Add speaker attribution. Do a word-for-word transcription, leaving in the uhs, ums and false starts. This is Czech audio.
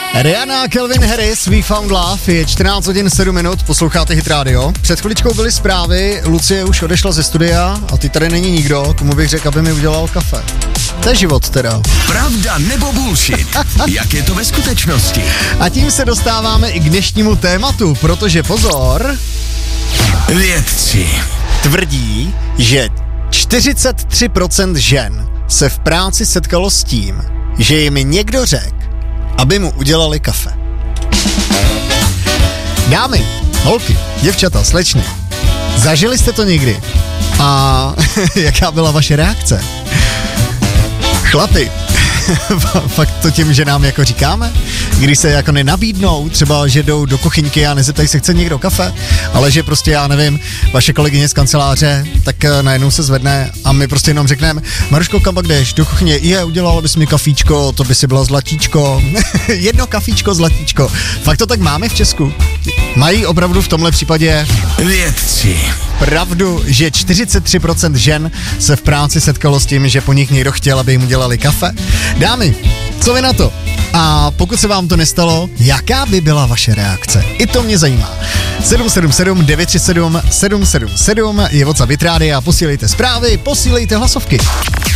Speaker 1: Rihanna, Calvin Harris, We Found Love, je čtrnáct hodin sedm minut, posloucháte Hit Radio. Před chviličkou byly zprávy, Lucie už odešla ze studia a ty tady není nikdo, komu bych řekl, aby mi udělal kafe. To je život teda.
Speaker 2: Pravda nebo bullshit? Jak je to ve skutečnosti?
Speaker 1: A tím se dostáváme i k dnešnímu tématu, protože pozor,
Speaker 2: vědci
Speaker 1: tvrdí, že čtyřicet tři procent žen se v práci setkalo s tím, že jim někdo řekl, aby mu udělali kafe. Dámy, holky, děvčata, slečny, zažili jste to někdy? A jaká byla vaše reakce? Chlapi, fakt to těm ženám jako říkáme? Když se jako nenabídnou, třeba že jdou do kuchyňky a nezeptají se, chce někdo kafe, ale že prostě já nevím, vaše kolegyně z kanceláře, tak najednou se zvedne a my prostě jenom řekneme, Maruško, kam pak jdeš? Do kuchyně, je, udělala bys mi kafíčko, to by si bylo zlatíčko, jedno kafíčko, zlatíčko. Fakt to tak máme v Česku. Mají opravdu v tomhle případě
Speaker 2: vědci
Speaker 1: pravdu, že čtyřicet tři procent žen se v práci setkalo s tím, že po nich někdo chtěl, aby jim udělali kafe. Dámy, co vy na to? A pokud se vám to nestalo, jaká by byla vaše reakce? I to mě zajímá. sedm sedm sedm devět tři sedm sedm sedm sedm je WhatsApp Hit Rádia, posílejte zprávy, posílejte hlasovky.